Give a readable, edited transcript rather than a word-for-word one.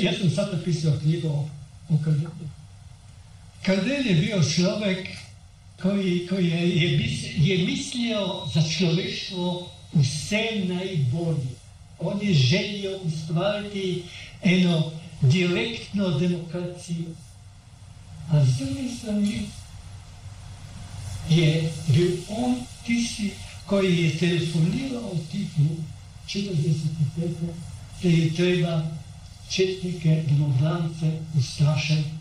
ja sam sad napisao knjigu o Kardelu. Kardel je bio čovjek koji je mislio za človeštvo vse najbolje. On je želio ustvariti eno direktno demokracijo. A z druge strani je bil on tisti, koji je telefoniral tipu 45. da je treba četnike, domobrance ustrašiti